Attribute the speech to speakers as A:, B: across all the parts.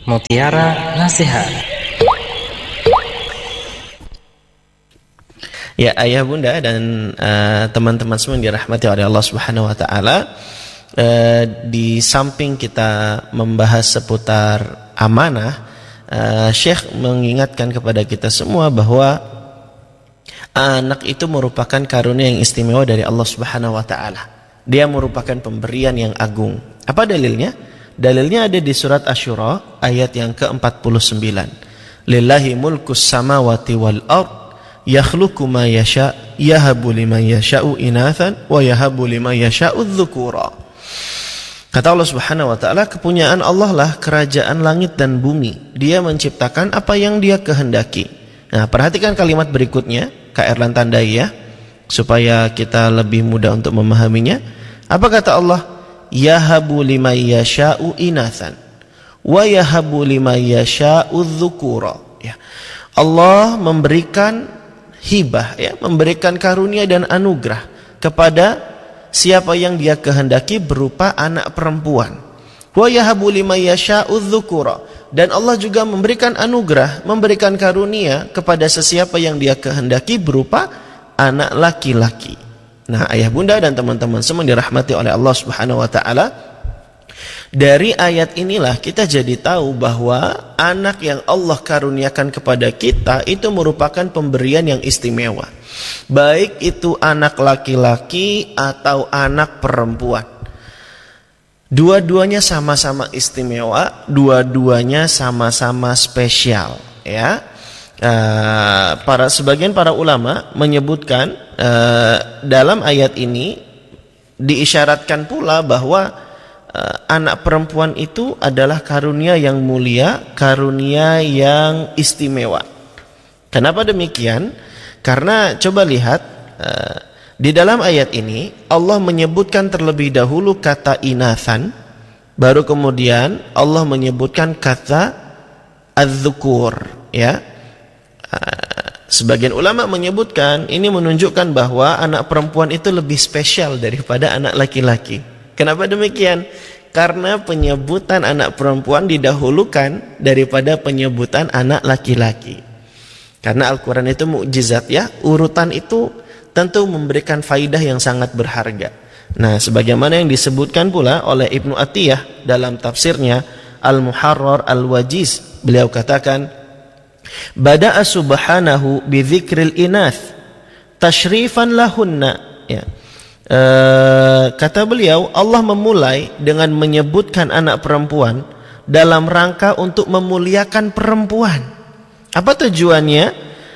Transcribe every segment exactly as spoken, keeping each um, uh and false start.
A: Mutiara Nasihat.
B: Ya ayah bunda dan uh, teman-teman semua yang dirahmati oleh Allah Subhanahu Wa Taala, uh, di samping kita membahas seputar amanah, uh, Syekh mengingatkan kepada kita semua bahwa anak itu merupakan karunia yang istimewa dari Allah Subhanahu Wa Taala. Dia merupakan pemberian yang agung. Apa dalilnya? Dalilnya ada di surat Asy-Syura ayat yang ke empat puluh sembilan. Lillahi mulkus samawati wal ard yakhluqu ma yasha yahabu liman yasha'u inathan wa yahabu liman yasha'u dzukura. Kata Allah Subhanahu wa taala, kepunyaan Allah lah kerajaan langit dan bumi. Dia menciptakan apa yang Dia kehendaki. Nah, perhatikan kalimat berikutnya, Kak Erlan tandai ya, supaya kita lebih mudah untuk memahaminya. Apa kata Allah? Yahabu liman yasha'u inathan wa yahabu liman yasha'u dzukura. Ya. Allah memberikan hibah, ya, memberikan karunia dan anugerah kepada siapa yang Dia kehendaki berupa anak perempuan. Wa yahabu liman yasha'u dzukura. Dan Allah juga memberikan anugerah, memberikan karunia kepada sesiapa yang Dia kehendaki berupa anak laki-laki. Nah, ayah bunda dan teman-teman semua dirahmati oleh Allah Subhanahu wa taala, dari ayat inilah kita jadi tahu bahwa anak yang Allah karuniakan kepada kita itu merupakan pemberian yang istimewa. Baik itu anak laki-laki atau anak perempuan. Dua-duanya sama-sama istimewa, dua-duanya sama-sama spesial, ya. Uh, para sebagian para ulama menyebutkan uh, dalam ayat ini diisyaratkan pula bahwa uh, anak perempuan itu adalah karunia yang mulia, karunia yang istimewa. Kenapa demikian? Karena coba lihat uh, di dalam ayat ini Allah menyebutkan terlebih dahulu kata inathan, baru kemudian Allah menyebutkan kata adzukur, ya. Sebagian ulama menyebutkan ini menunjukkan bahwa anak perempuan itu lebih spesial daripada anak laki-laki. Kenapa demikian? Karena penyebutan anak perempuan didahulukan daripada penyebutan anak laki-laki. Karena Al-Quran itu mukjizat, ya. Urutan itu tentu memberikan faidah yang sangat berharga. Nah, sebagaimana yang disebutkan pula oleh Ibnu Atiyah dalam tafsirnya Al-Muharrar Al-Wajiz, beliau katakan, Bada'a subhanahu bidzikril inath tashrifan lahunna, ya. E, kata beliau, Allah memulai dengan menyebutkan anak perempuan dalam rangka untuk memuliakan perempuan. Apa tujuannya?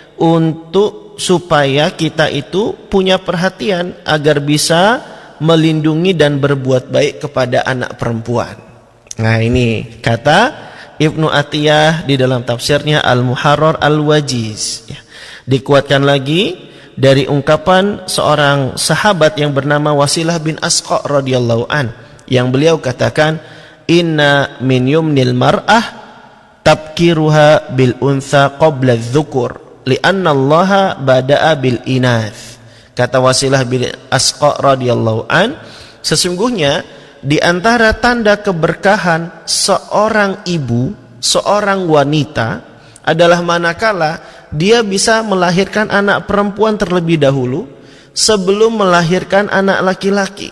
B: Untuk supaya kita itu punya perhatian agar bisa melindungi dan berbuat baik kepada anak perempuan. Nah, ini kata Ibnu Atiyah di dalam tafsirnya Al-Muharrar Al-Wajiz, ya. Dikuatkan lagi dari ungkapan seorang sahabat yang bernama Wasilah bin Asqa radhiyallahu an, yang beliau katakan, inna min yumnil mar'ah tabkiruha bil untha qabla adh-dhukur li'anna Allah bada'a bil inath. Kata Wasilah bin Asqa radhiyallahu an, sesungguhnya di antara tanda keberkahan seorang ibu, seorang wanita adalah manakala dia bisa melahirkan anak perempuan terlebih dahulu sebelum melahirkan anak laki-laki.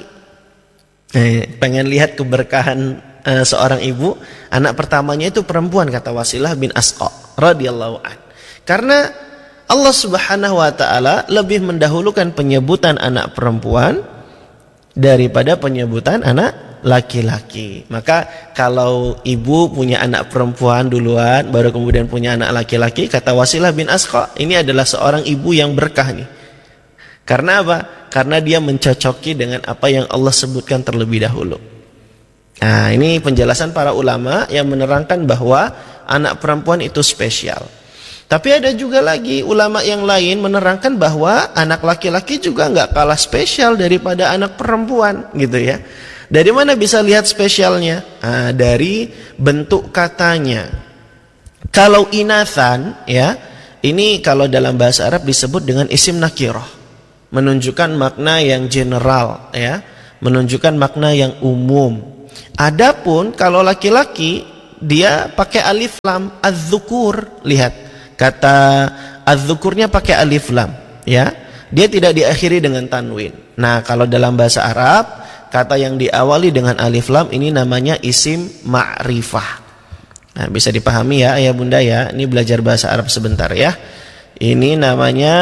B: Eh, pengen lihat keberkahan eh, seorang ibu, anak pertamanya itu perempuan, kata Wasilah bin Asqa radhiyallahu an. Karena Allah Subhanahu wa taala lebih mendahulukan penyebutan anak perempuan daripada penyebutan anak laki-laki. Maka kalau ibu punya anak perempuan duluan, baru kemudian punya anak laki-laki, kata Wasilah bin Asqa, ini adalah seorang ibu yang berkah nih. Karena apa? Karena dia mencocoki dengan apa yang Allah sebutkan terlebih dahulu. Nah, ini penjelasan para ulama yang menerangkan bahwa anak perempuan itu spesial. Tapi ada juga lagi ulama yang lain menerangkan bahwa anak laki-laki juga nggak kalah spesial daripada anak perempuan, gitu ya. Dari mana bisa lihat spesialnya? Nah, dari bentuk katanya. Kalau inathan, ya, ini kalau dalam bahasa Arab disebut dengan isim nakirah, menunjukkan makna yang general, ya, menunjukkan makna yang umum. Adapun kalau laki-laki dia pakai alif lam, az-zukur. Lihat, kata az-zukurnya pakai alif lam, ya. Dia tidak diakhiri dengan tanwin. Nah, kalau dalam bahasa Arab, kata yang diawali dengan alif lam ini namanya isim ma'rifah. Nah, bisa dipahami ya ayah bunda ya. Ini belajar bahasa Arab sebentar ya. Ini namanya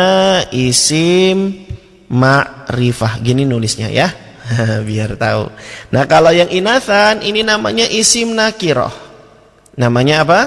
B: isim ma'rifah. Gini nulisnya ya. Biar tahu. Nah, kalau yang inatsan ini namanya isim nakiroh. Namanya apa?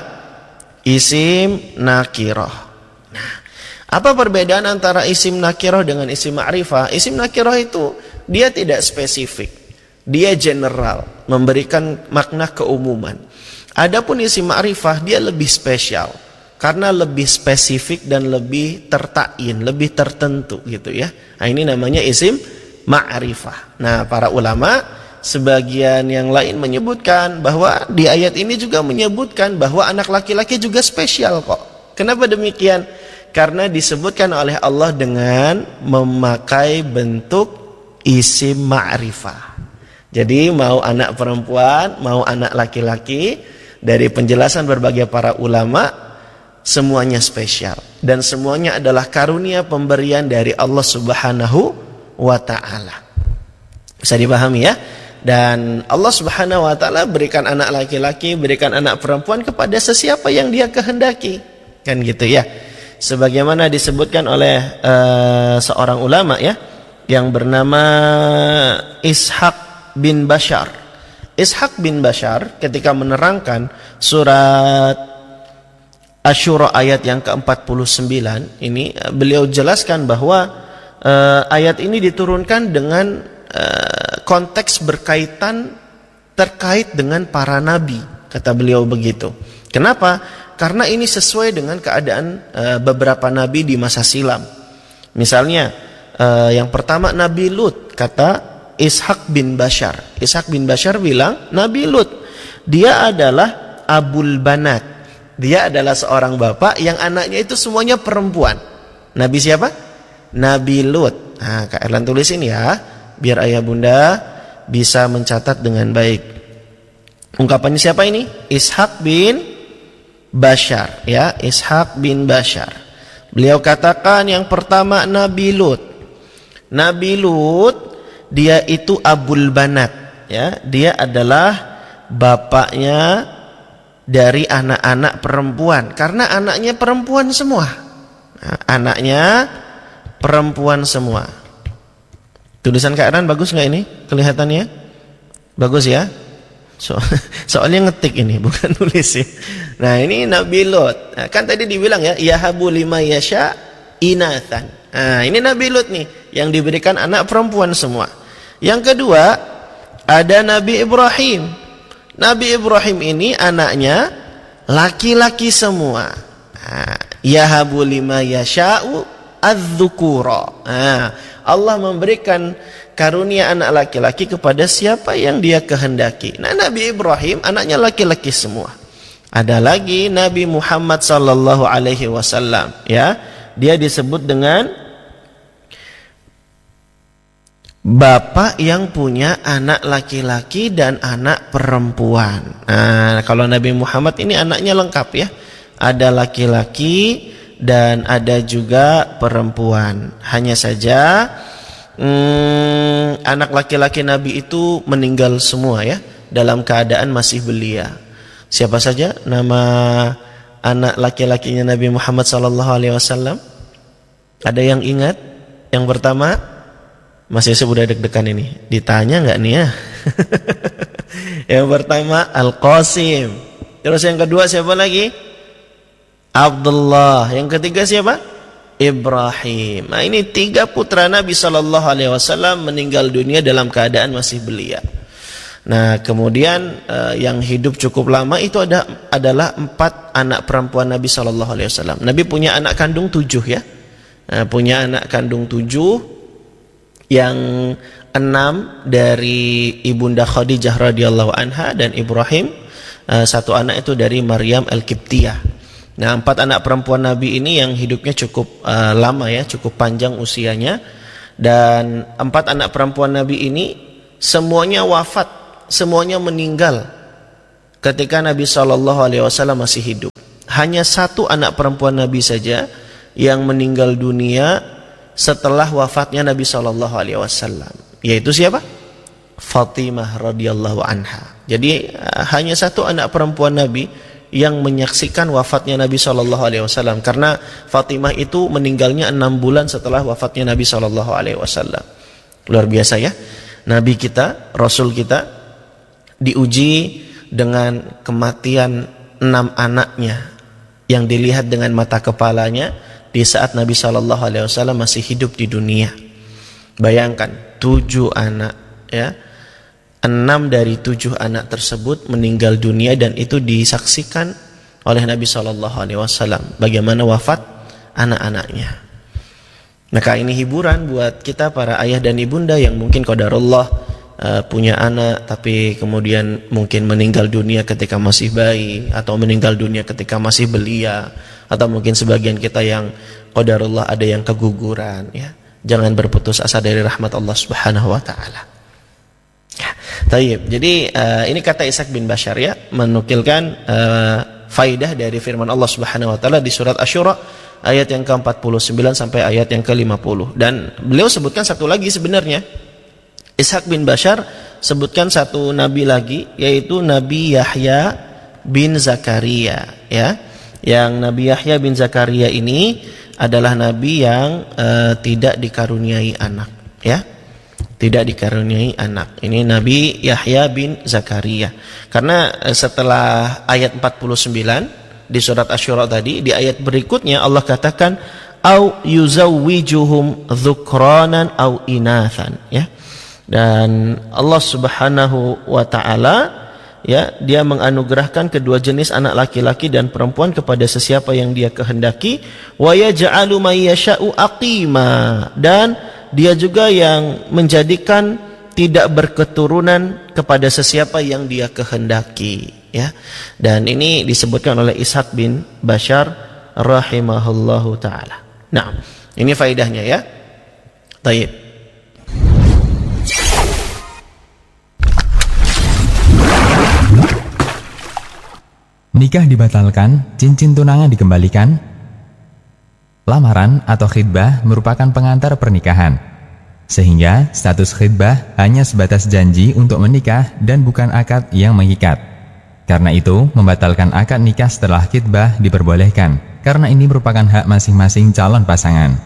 B: Isim nakiroh. Nah, apa perbedaan antara isim nakiroh dengan isim ma'rifah? Isim nakiroh itu dia tidak spesifik. Dia general, memberikan makna keumuman. Adapun isim ma'rifah dia lebih spesial. Karena lebih spesifik dan lebih tertain, lebih tertentu gitu ya. Nah, ini namanya isim ma'rifah. Nah, para ulama sebagian yang lain menyebutkan bahwa di ayat ini juga menyebutkan bahwa anak laki-laki juga spesial kok. Kenapa demikian? Karena disebutkan oleh Allah dengan memakai bentuk isim ma'rifah. Jadi mau anak perempuan, mau anak laki-laki, dari penjelasan berbagai para ulama, semuanya spesial. Dan semuanya adalah karunia pemberian dari Allah Subhanahu wa ta'ala. Bisa dipahami ya? Dan Allah Subhanahu wa ta'ala berikan anak laki-laki, berikan anak perempuan kepada sesiapa yang dia kehendaki. Kan gitu ya. Sebagaimana disebutkan oleh uh, seorang ulama ya, yang bernama Ishaq bin Bashar. Ishaq bin Bashar ketika menerangkan surat Asy-Syura ayat yang ke empat puluh sembilan ini, beliau jelaskan bahwa Uh, ayat ini diturunkan dengan uh, konteks berkaitan terkait dengan para nabi, kata beliau begitu. Kenapa? Karena ini sesuai dengan keadaan uh, beberapa nabi di masa silam. Misalnya uh, yang pertama Nabi Lut, kata Ishaq bin Bashar. Ishaq bin Bashar bilang Nabi Lut dia adalah abul banat. Dia adalah seorang bapak yang anaknya itu semuanya perempuan. Nabi siapa? Nabi Lut. Nah, Kak Erlan tulisin ya, biar ayah bunda bisa mencatat dengan baik. Ungkapannya siapa ini? Ishaq bin Bashar, ya, Ishaq bin Bashar. Beliau katakan yang pertama Nabi Lut. Nabi Lut dia itu abul banat, ya, dia adalah bapaknya dari anak-anak perempuan, karena anaknya perempuan semua. Nah, anaknya perempuan semua. Tulisan Kak Eran bagus nggak ini? Kelihatannya bagus ya? So, soalnya ngetik ini bukan nulisin. Nah, ini Nabi Lut. Nah, kan tadi dibilang ya, yahabu lima yasha inathan. Nah, ini Nabi Lut nih yang diberikan anak perempuan semua. Yang kedua ada Nabi Ibrahim. Nabi Ibrahim ini anaknya laki-laki semua. Nah, yahabu lima yasha'u az-dzukura. Nah, Allah memberikan karunia anak laki-laki kepada siapa yang dia kehendaki. Nah, Nabi Ibrahim anaknya laki-laki semua. Ada lagi Nabi Muhammad sallallahu alaihi wasallam, ya. Dia disebut dengan bapak yang punya anak laki-laki dan anak perempuan. Nah, kalau Nabi Muhammad ini anaknya lengkap ya. Ada laki-laki dan ada juga perempuan. Hanya saja hmm, anak laki-laki Nabi itu meninggal semua ya, dalam keadaan masih belia. Siapa saja nama anak laki-lakinya Nabi Muhammad sallallahu alaihi wasallam? Ada yang ingat? Yang pertama, Mas Yusuf udah deg-degan ini. Ditanya nggak nih ya? Yang pertama Al-Qasim. Terus yang kedua siapa lagi? Abdullah. Yang ketiga siapa? Ibrahim. Nah, ini tiga putra Nabi sallallahu alaihi wasallam meninggal dunia dalam keadaan masih belia. Nah, kemudian uh, yang hidup cukup lama itu ada adalah empat anak perempuan Nabi sallallahu alaihi wasallam. Nabi punya anak kandung tujuh ya. Nah, punya anak kandung tujuh, yang enam dari ibunda Khadijah radhiyallahu anha dan Ibrahim. Uh, satu anak itu dari Maryam Al-Qibtiyah. Nah, empat anak perempuan Nabi ini yang hidupnya cukup uh, lama ya, cukup panjang usianya. Dan empat anak perempuan Nabi ini semuanya wafat, semuanya meninggal ketika Nabi shallallahu alaihi wasallam masih hidup. Hanya satu anak perempuan Nabi saja yang meninggal dunia setelah wafatnya Nabi shallallahu alaihi wasallam, yaitu siapa? Fatimah radhiyallahu anha. Jadi hanya satu anak perempuan Nabi yang menyaksikan wafatnya Nabi shallallahu alaihi wasallam, karena Fatimah itu meninggalnya enam bulan setelah wafatnya Nabi shallallahu alaihi wasallam. Luar biasa ya, Nabi kita, Rasul kita diuji dengan kematian enam anaknya yang dilihat dengan mata kepalanya di saat Nabi shallallahu alaihi wasallam masih hidup di dunia. Bayangkan, tujuh anak ya, enam dari tujuh anak tersebut meninggal dunia, dan itu disaksikan oleh Nabi shallallahu alaihi wasallam bagaimana wafat anak-anaknya. Maka ini hiburan buat kita para ayah dan ibunda yang mungkin qadarullah uh, punya anak tapi kemudian mungkin meninggal dunia ketika masih bayi, atau meninggal dunia ketika masih belia, atau mungkin sebagian kita yang qadarullah ada yang keguguran ya. Jangan berputus asa dari rahmat Allah Subhanahu wa taala. Tayyib. Jadi uh, ini kata Ishaq bin Bashar ya, menukilkan uh, faidah dari firman Allah Subhanahu wa taala di surat Asy-Syura ayat yang ke empat puluh sembilan sampai ayat yang ke lima puluh. Dan beliau sebutkan satu lagi sebenarnya. Ishaq bin Bashar sebutkan satu nabi lagi, yaitu Nabi Yahya bin Zakaria ya. Yang Nabi Yahya bin Zakaria ini adalah nabi yang uh, tidak dikaruniai anak ya. Tidak dikaruniai anak. Ini Nabi Yahya bin Zakaria. Karena setelah ayat empat puluh sembilan di surat Asy-Syura tadi, di ayat berikutnya Allah katakan au yuzawwijuhum dzukranan au inathan ya. Dan Allah Subhanahu wa taala ya, dia menganugerahkan kedua jenis anak laki-laki dan perempuan kepada sesiapa yang dia kehendaki, wa yaj'alu may yasha'u aqima, dan dia juga yang menjadikan tidak berketurunan kepada sesiapa yang dia kehendaki ya. Dan ini disebutkan oleh Ishaq bin Bashar rahimahullahu taala. Nah, ini faedahnya ya. Baik.
C: Nikah dibatalkan, cincin tunangan dikembalikan. Lamaran atau khitbah merupakan pengantar pernikahan, sehingga status khitbah hanya sebatas janji untuk menikah dan bukan akad yang mengikat. Karena itu, membatalkan akad nikah setelah khitbah diperbolehkan, karena ini merupakan hak masing-masing calon pasangan.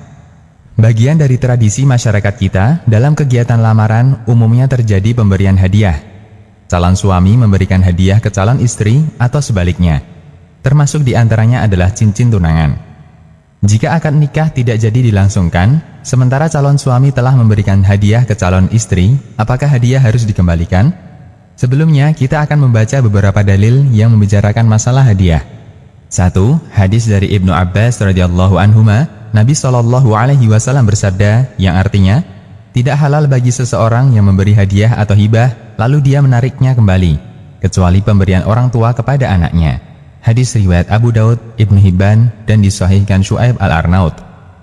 C: Bagian dari tradisi masyarakat kita, dalam kegiatan lamaran umumnya terjadi pemberian hadiah. Calon suami memberikan hadiah ke calon istri atau sebaliknya. Termasuk diantaranya adalah cincin tunangan. Jika akad nikah tidak jadi dilangsungkan, sementara calon suami telah memberikan hadiah ke calon istri, apakah hadiah harus dikembalikan? Sebelumnya, kita akan membaca beberapa dalil yang membicarakan masalah hadiah. Satu, hadis dari Ibnu Abbas radhiyallahu anhuma, Nabi shallallahu alaihi wasallam bersabda, yang artinya, tidak halal bagi seseorang yang memberi hadiah atau hibah, lalu dia menariknya kembali, kecuali pemberian orang tua kepada anaknya. Hadis riwayat Abu Daud, Ibnu Hibban, dan disahihkan Syu'aib Al-Arnaud.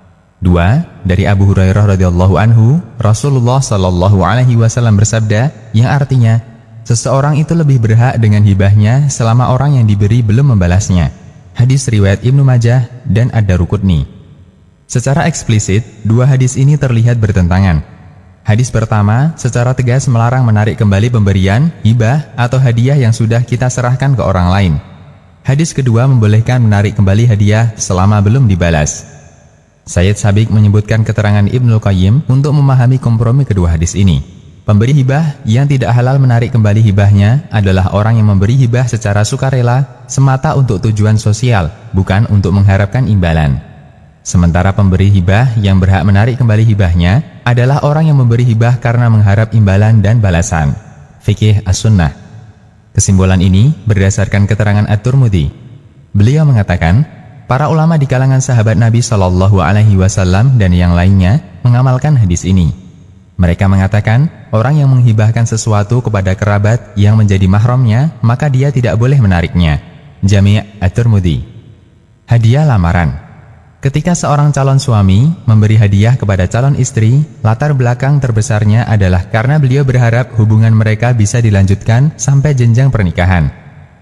C: Dua, dari Abu Hurairah radhiyallahu anhu, Rasulullah sallallahu alaihi wasallam bersabda, yang artinya, seseorang itu lebih berhak dengan hibahnya selama orang yang diberi belum membalasnya. Hadis riwayat Ibnu Majah dan Ad-Daruqutni. Secara eksplisit, dua hadis ini terlihat bertentangan. Hadis pertama secara tegas melarang menarik kembali pemberian, hibah, atau hadiah yang sudah kita serahkan ke orang lain. Hadis kedua membolehkan menarik kembali hadiah selama belum dibalas. Sayyid Sabiq menyebutkan keterangan Ibnul Qayyim untuk memahami kompromi kedua hadis ini. Pemberi hibah yang tidak halal menarik kembali hibahnya adalah orang yang memberi hibah secara sukarela semata untuk tujuan sosial, bukan untuk mengharapkan imbalan. Sementara pemberi hibah yang berhak menarik kembali hibahnya adalah orang yang memberi hibah karena mengharap imbalan dan balasan. Fikih As-Sunnah. Kesimpulan ini berdasarkan keterangan At-Tirmidzi. Beliau mengatakan, para ulama di kalangan sahabat Nabi shallallahu alaihi wasallam dan yang lainnya mengamalkan hadis ini. Mereka mengatakan, orang yang menghibahkan sesuatu kepada kerabat yang menjadi mahramnya, maka dia tidak boleh menariknya. Jami' At-Tirmidzi. Hadiah lamaran. Ketika seorang calon suami memberi hadiah kepada calon istri, latar belakang terbesarnya adalah karena beliau berharap hubungan mereka bisa dilanjutkan sampai jenjang pernikahan.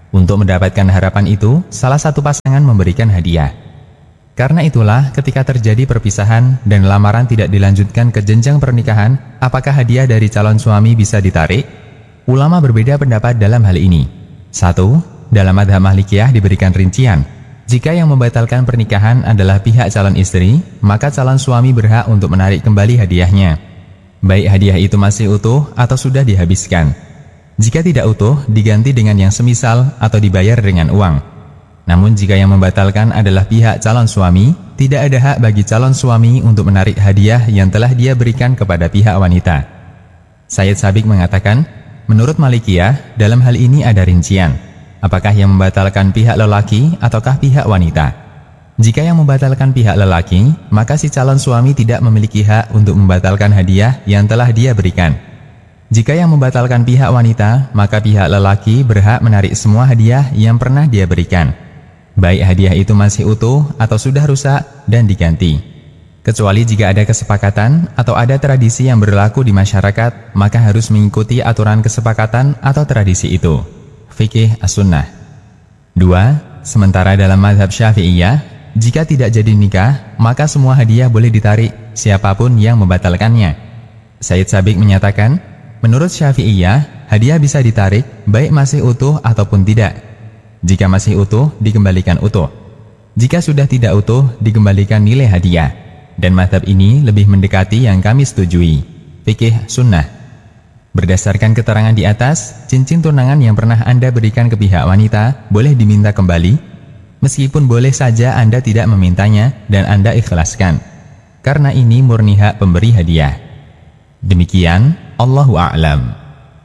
C: Untuk mendapatkan harapan itu, salah satu pasangan memberikan hadiah. Karena itulah ketika terjadi perpisahan dan lamaran tidak dilanjutkan ke jenjang pernikahan, apakah hadiah dari calon suami bisa ditarik? Ulama berbeda pendapat dalam hal ini. Satu, dalam mazhab Malikiyah diberikan rincian. Jika yang membatalkan pernikahan adalah pihak calon istri, maka calon suami berhak untuk menarik kembali hadiahnya. Baik hadiah itu masih utuh atau sudah dihabiskan. Jika tidak utuh, diganti dengan yang semisal atau dibayar dengan uang. Namun jika yang membatalkan adalah pihak calon suami, tidak ada hak bagi calon suami untuk menarik hadiah yang telah dia berikan kepada pihak wanita. Sayyid Sabiq mengatakan, menurut Malikiyah, dalam hal ini ada rincian. Apakah yang membatalkan pihak lelaki ataukah pihak wanita? Jika yang membatalkan pihak lelaki, maka si calon suami tidak memiliki hak untuk membatalkan hadiah yang telah dia berikan. Jika yang membatalkan pihak wanita, maka pihak lelaki berhak menarik semua hadiah yang pernah dia berikan. Baik hadiah itu masih utuh atau sudah rusak dan diganti. Kecuali jika ada kesepakatan atau ada tradisi yang berlaku di masyarakat, maka harus mengikuti aturan kesepakatan atau tradisi itu. Fikih As-Sunnah. Dua. Sementara dalam mazhab Syafi'iyah, jika tidak jadi nikah, maka semua hadiah boleh ditarik siapapun yang membatalkannya. Sayyid Sabiq menyatakan, menurut Syafi'iyah, hadiah bisa ditarik baik masih utuh ataupun tidak. Jika masih utuh, dikembalikan utuh. Jika sudah tidak utuh, dikembalikan nilai hadiah. Dan mazhab ini lebih mendekati yang kami setujui. Fikih Sunnah. Berdasarkan keterangan di atas, cincin tunangan yang pernah Anda berikan ke pihak wanita boleh diminta kembali, meskipun boleh saja Anda tidak memintanya dan Anda ikhlaskan. Karena ini murni hak pemberi hadiah. Demikian, Allahu a'lam.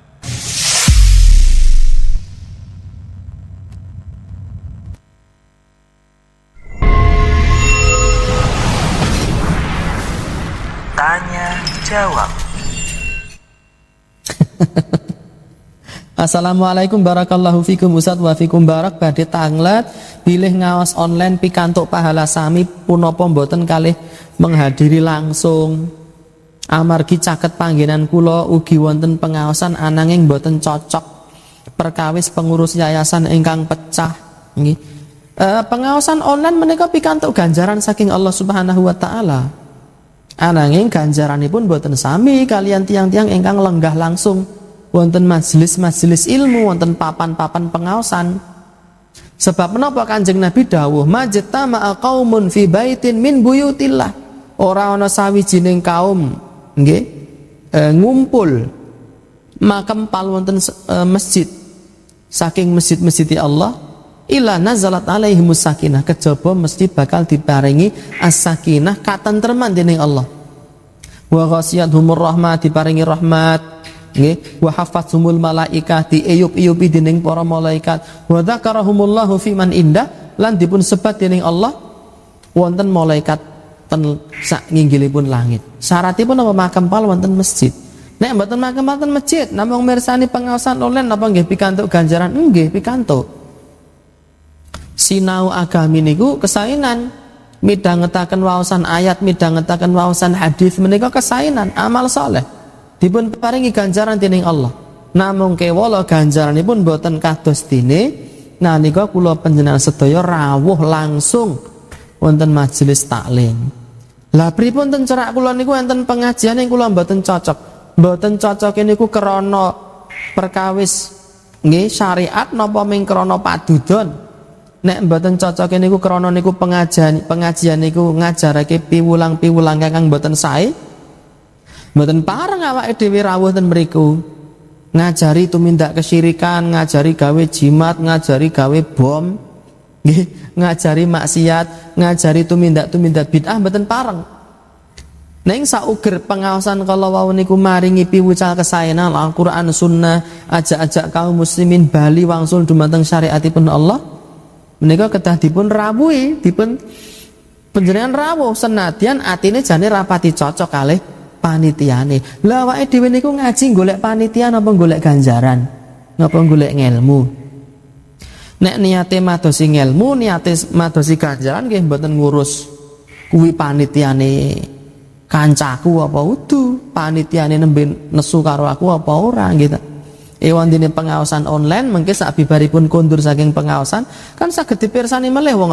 A: Tanya jawab.
D: Assalamualaikum barakallahu fikum Ustaz wa fikum barak badhe tanglet bilih ngaos online pikantuk pahala sami punapa mboten kalih menghadiri langsung. Amargi caket panggenan kula ugi wonten pengaosan ananging mboten cocok perkawis pengurus yayasan ingkang pecah nggih. E, pengaosan online menika pikantuk ganjaran saking Allah Subhanahu wa taala. Ananging ganjaranipun mboten sami kalian tiang-tiang ingkang lenggah langsung wonten majelis-majelis ilmu, wonten papan-papan pengaosan. Sebab menapa Kanjeng Nabi dawuh, "Majtama'a qaumun fi baitin min buyutillah." Ora ana sawijining kaum nggih e, ngumpul makempal wonten e, masjid saking masjid-masjid Allah illa nazalat alaihimus sakinah, kejaba mesti bakal diparingi as-sakinah katentreman dening Allah. Wa ghasiyatuhumur rahmat, diparingi rahmat nggih, wa hafatzumul malaikah, dieyup-eyupi dening para malaikat, wa dzakarahumullahu fiman indah, lan dipun sebat dening Allah wonten malaikat ten sak nginggilipun langit. Syaratipun apa makempal wonten masjid. Nek mboten makempal wonten masjid, namung mirsani pengaosan online napa nggih pikantuk ganjaran? Nggih, pikantuk. Sinau agami niku kesainan, midhangetaken waosan ayat, midhangetaken waosan hadis menika kesainan, amal saleh. Dipun paringi ganjaran dening Allah. Namung kewala ganjaranipun boten kados dene nalika kula panjenengan sedaya rawuh langsung wonten majelis taklim. Lah pripun ten cerak kula niku enten pengajian yang kula mboten cocok. Mboten cocok niku krana perkawis nggih syariat napa ming krana padudon. Nek mboten cocok niku krana niku pengajian pengajian niku ngajarake piwulang-piwulang kakang mboten sae. Mboten pareng awake dhewe rawuh ten mriku. Ngajari tumindak kesyirikan, ngajari gawe jimat, ngajari gawe bom, nggih, ngajari maksiat, ngajari tumindak-tumindak bid'ah mboten pareng. Ning sauger pengaosan kala wau niku maringi piwucal kesaenan Al-Qur'an Sunnah, ajak-ajak kaum muslimin bali wangsul dumateng syariatipun Allah. Menika kedah dipun rawuhi, dipun panjenengan rawuh senadyan atine jane rapati cocok kalih panitiane. Lah awake dhewe niku ngaji golek panitia napa golek ganjaran? Napa golek ngelmu? Nek niate madosi ngelmu, niate madosi ganjaran nggih mboten ngurus kuwi panitiane kancaku apa udu, panitiane nembe nesu karo aku apa ora gitu. Ewan dini pengawasan online mengke sak bibaripun kondur saking pengawasan kan saged dipirsani melih wong